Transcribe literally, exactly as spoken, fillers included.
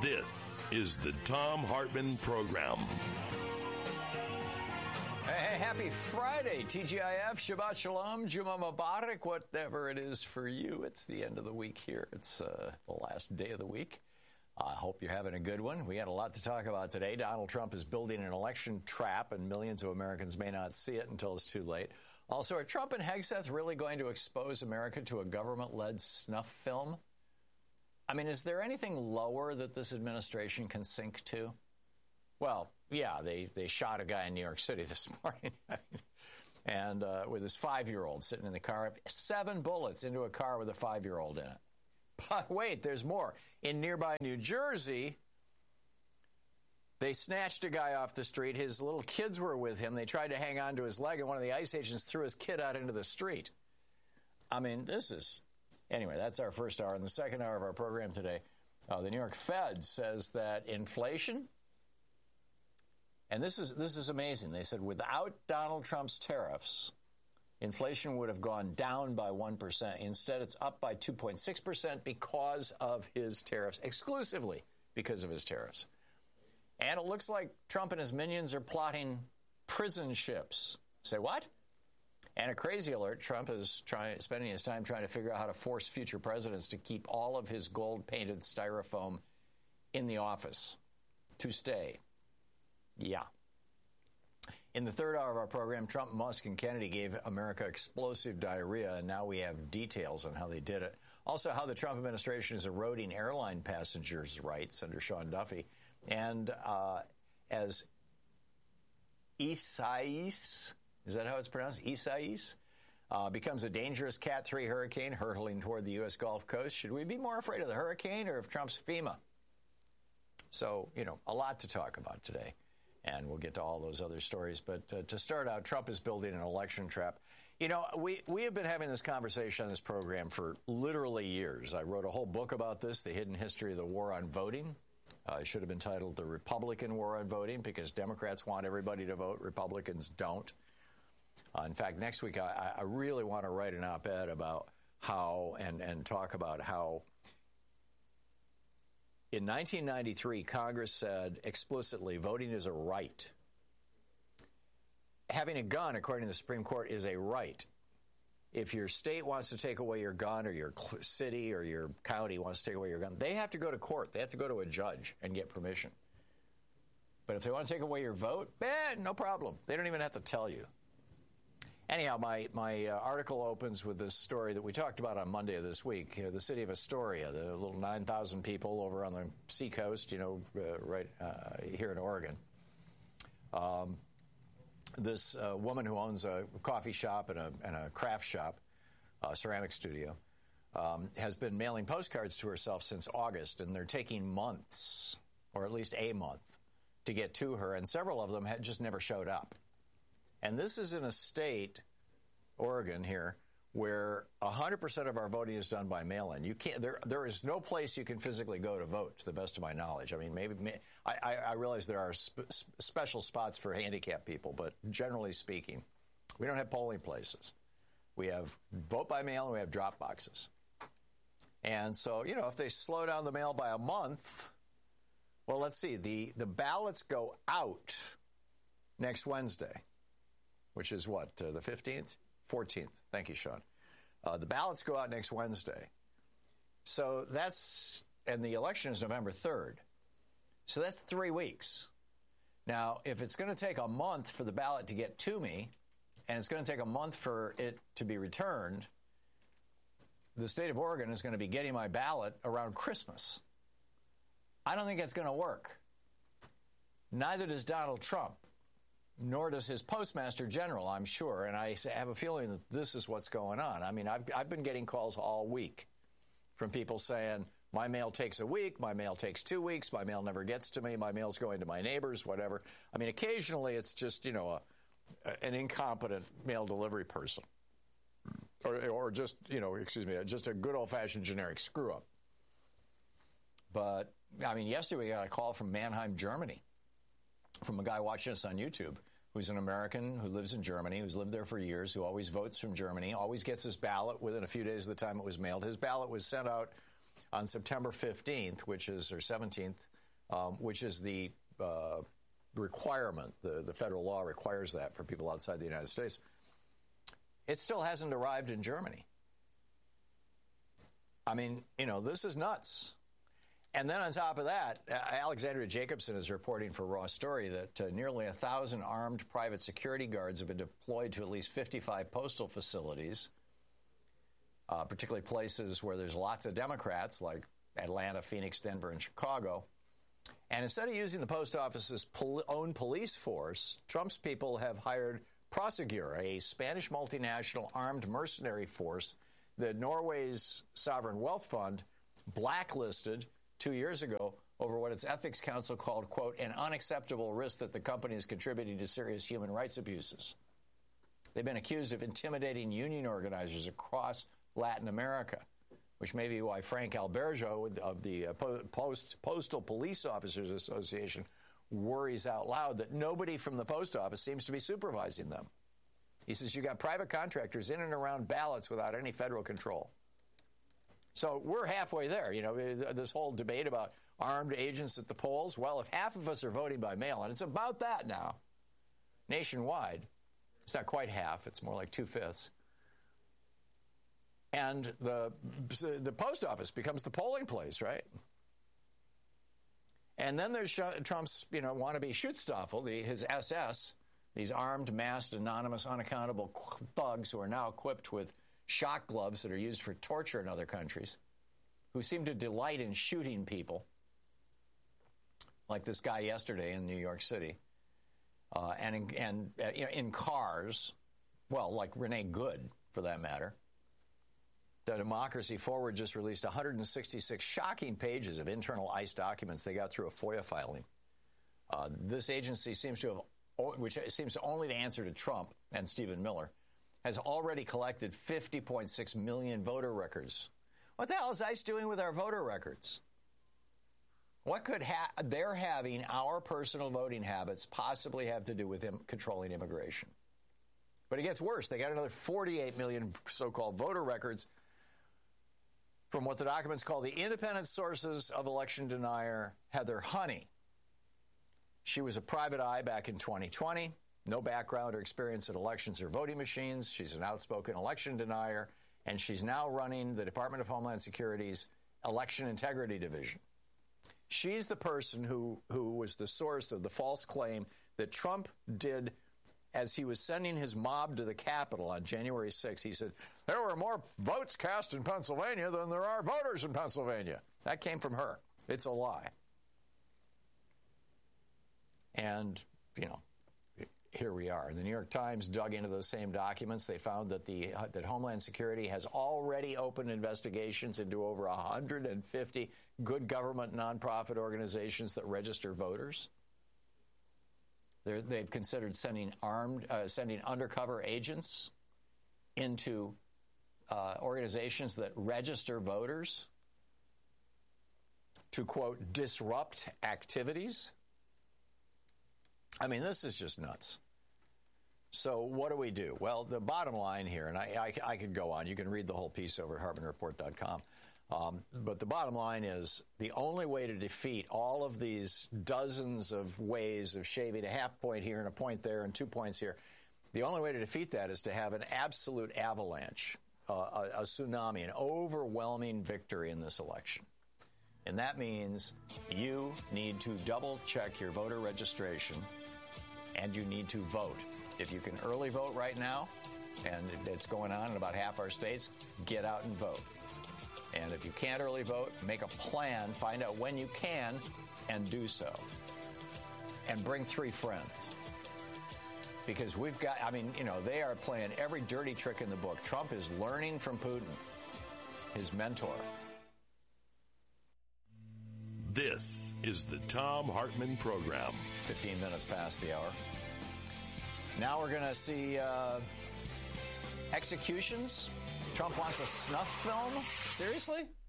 This is the Thom Hartmann Program. Hey, happy Friday, T G I F, Shabbat Shalom, Juma Mubarak, whatever it is for you. It's the end of the week here. It's uh, the last day of the week. I hope you're having a good one. We got a lot to talk about today. Donald Trump is building an election trap, and millions of Americans may not see it until it's too late. Also, are Trump and Hegseth really going to expose America to a government-led snuff film? I mean, is there anything lower that this administration can sink to? Well, yeah, they, they shot a guy in New York City this morning. and uh, with his five-year-old sitting in the car. Seven bullets into a car with a five-year-old in it. But wait, there's more. In nearby New Jersey, they snatched a guy off the street. His little kids were with him. They tried to hang on to his leg, and one of the ICE agents threw his kid out into the street. I mean, this is... Anyway, that's our first hour. In the second hour of our program today, uh, the New York Fed says that inflation... And this is this is amazing. They said without Donald Trump's tariffs, inflation would have gone down by one percent. Instead, it's up by two point six percent because of his tariffs, exclusively because of his tariffs. And it looks like Trump and his minions are plotting prison ships. Say what? And a crazy alert, Trump is trying, spending his time trying to figure out how to force future presidents to keep all of his gold-painted styrofoam in the office to stay. Yeah. In the third hour of our program, Trump, Musk, and Kennedy gave America explosive diarrhea, and now we have details on how they did it. Also, how the Trump administration is eroding airline passengers' rights under Sean Duffy. And uh, as Isaias, is that how it's pronounced? Isaias? Uh, becomes a dangerous Cat three hurricane hurtling toward the U S Gulf Coast. Should we be more afraid of the hurricane or of Trump's FEMA? So, you know, a lot to talk about today. And we'll get to all those other stories. But uh, to start out, Trump is building an election trap. You know, we, we have been having this conversation on this program for literally years. I wrote a whole book about this, The Hidden History of the War on Voting. Uh, it should have been titled The Republican War on Voting, because Democrats want everybody to vote, Republicans don't. Uh, in fact, next week, I, I really want to write an op-ed about how and, and talk about how in nineteen ninety-three, Congress said explicitly voting is a right. Having a gun, according to the Supreme Court, is a right. If your state wants to take away your gun, or your city or your county wants to take away your gun, they have to go to court. They have to go to a judge and get permission. But if they want to take away your vote, eh, no problem. They don't even have to tell you. Anyhow, my, my uh, article opens with this story that we talked about on Monday of this week. Uh, the city of Astoria, the little nine thousand people over on the seacoast, you know, uh, right uh, here in Oregon. Um, this uh, woman who owns a coffee shop and a, and a craft shop, a ceramic studio, um, has been mailing postcards to herself since August, and they're taking months, or at least a month, to get to her, and several of them had just never showed up. And this is in a state, Oregon here, where one hundred percent of our voting is done by mail-in. You can't. There, there is no place you can physically go to vote, to the best of my knowledge. I mean, maybe I, I, I realize there are sp- special spots for handicapped people, but generally speaking, we don't have polling places. We have vote by mail and we have drop boxes. And so, you know, if they slow down the mail by a month, well, let's see. The the ballots go out next Wednesday, which is what, uh, the fifteenth? fourteenth. Thank you, Sean. Uh, the ballots go out next Wednesday. So that's, and the election is November third. So that's three weeks. Now, if it's going to take a month for the ballot to get to me, and it's going to take a month for it to be returned, the state of Oregon is going to be getting my ballot around Christmas. I don't think it's going to work. Neither does Donald Trump. Nor does his postmaster general, I'm sure. And I have a feeling that this is what's going on. I mean, I've, I've been getting calls all week from people saying, my mail takes a week, my mail takes two weeks, my mail never gets to me, my mail's going to my neighbors, whatever. I mean, occasionally it's just, you know, a, an incompetent mail delivery person. Or, or just, you know, excuse me, just a good old-fashioned generic screw-up. But, I mean, yesterday we got a call from Mannheim, Germany, from a guy watching us on YouTube who's an American who lives in Germany, who's lived there for years, who always votes from Germany, always gets his ballot within a few days of the time it was mailed. His ballot was sent out on September fifteenth, which is, or seventeenth, um, which is the uh, requirement. The, the federal law requires that for people outside the United States. It still hasn't arrived in Germany. I mean, you know, this is nuts. And then on top of that, Alexandria Jacobson is reporting for Raw Story that uh, nearly a thousand armed private security guards have been deployed to at least fifty-five postal facilities, uh, particularly places where there's lots of Democrats like Atlanta, Phoenix, Denver, and Chicago. And instead of using the post office's pol- own police force, Trump's people have hired Prosegur, a Spanish multinational armed mercenary force that Norway's sovereign wealth fund blacklisted two years ago over what its ethics council called, quote, an unacceptable risk that the company is contributing to serious human rights abuses. They've been accused of intimidating union organizers across Latin America, which may be why Frank Alberjo of the Post, Postal Police Officers Association worries out loud that nobody from the post office seems to be supervising them. He says you got private contractors in and around ballots without any federal control. So we're halfway there. You know, this whole debate about armed agents at the polls. Well, if half of us are voting by mail, and it's about that now, nationwide, it's not quite half. It's more like two-fifths. And the the post office becomes the polling place, right? And then there's Trump's, you know, wannabe Schutzstaffel, the, his S S, these armed, masked, anonymous, unaccountable thugs who are now equipped with shock gloves that are used for torture in other countries, who seem to delight in shooting people, like this guy yesterday in New York City, uh, and in, and uh, you know, in cars, well, like Renee Good, for that matter. The Democracy Forward just released one hundred sixty-six shocking pages of internal ICE documents they got through a FOIA filing. Uh, this agency seems to have, which seems to only to answer to Trump and Stephen Miller, has already collected fifty point six million voter records. What the hell is ICE doing with our voter records? What could ha- their having our personal voting habits possibly have to do with him controlling immigration? But it gets worse. They got another forty-eight million so-called voter records from what the documents call the independent sources of election denier Heather Honey. She was a private eye back in twenty twenty. No background or experience in elections or voting machines. She's an outspoken election denier, and she's now running the Department of Homeland Security's Election Integrity Division. She's the person who, who was the source of the false claim that Trump did as he was sending his mob to the Capitol on January sixth. He said, there were more votes cast in Pennsylvania than there are voters in Pennsylvania. That came from her. It's a lie. And, you know, here we are. The New York Times dug into those same documents. They found that the uh, that Homeland Security has already opened investigations into over one hundred fifty good government nonprofit organizations that register voters. They're, they've considered sending armed, uh, sending undercover agents into uh, organizations that register voters to, quote, disrupt activities. I mean, this is just nuts. So what do we do? Well, the bottom line here, and I, I, I could go on. You can read the whole piece over at Harbin Report dot com. Um, but the bottom line is the only way to defeat all of these dozens of ways of shaving a half point here and a point there and two points here, the only way to defeat that is to have an absolute avalanche, uh, a, a tsunami, an overwhelming victory in this election. And that means you need to double check your voter registration and you need to vote. If you can early vote right now, and it's going on in about half our states, get out and vote. And if you can't early vote, make a plan, find out when you can, and do so. And bring three friends. Because we've got, I mean, you know, they are playing every dirty trick in the book. Trump is learning from Putin, his mentor. This is the Thom Hartmann Program. fifteen minutes past the hour. Now we're going to see uh, executions. Trump wants a snuff film? Seriously?